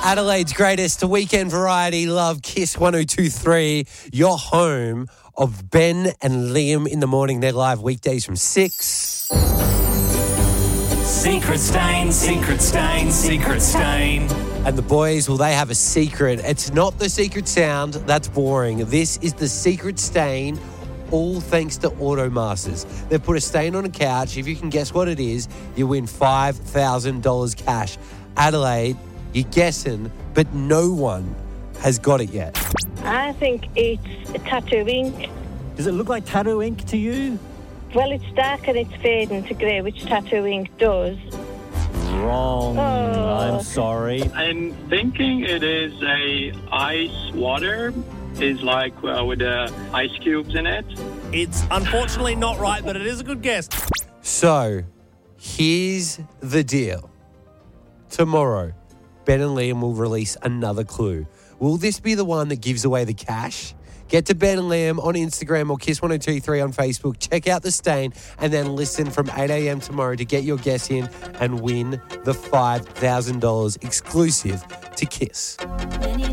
Adelaide's greatest weekend variety, Love Kiss 1023, your home of Ben and Liam in the morning. They're live weekdays from 6. Secret stain, secret stain, secret stain. And the boys, well, they have a secret. It's not the secret sound. That's boring. This is the secret stain, all thanks to Automasters. They've put a stain on a couch. If you can guess what it is, you win $5,000 cash. Adelaide, you're guessing, but no one has got it yet. I think it's tattoo ink. Does it look like tattoo ink to you? Well, it's dark and it's fading to grey, which tattoo ink does. Wrong. Oh. I'm sorry. I'm thinking it is a ice water. Is like with the ice cubes in it. It's unfortunately not right, but it is a good guess. So, here's the deal. Tomorrow, Ben and Liam will release another clue. Will this be the one that gives away the cash? Get to Ben and Liam on Instagram or Kiss1023 on Facebook. Check out the stain and then listen from 8 a.m. tomorrow to get your guess in and win the $5,000 exclusive to Kiss.